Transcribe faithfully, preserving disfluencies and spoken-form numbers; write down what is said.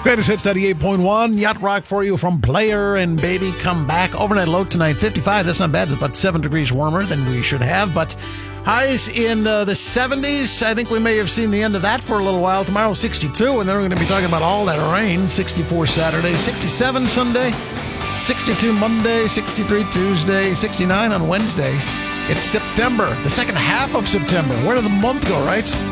Greatest Hits ninety-eight point one. Yacht Rock for you from Player and Baby Come Back. Overnight low tonight, fifty-five. That's not bad. It's about seven degrees warmer than we should have. But highs in uh, the seventies. I think we may have seen the end of that for a little while. Tomorrow, sixty-two. And then we're going to be talking about all that rain. sixty-four Saturday, sixty-seven Sunday, sixty-two Monday, sixty-three Tuesday, sixty-nine on Wednesday. It's September, the second half of September. Where did the month go, right?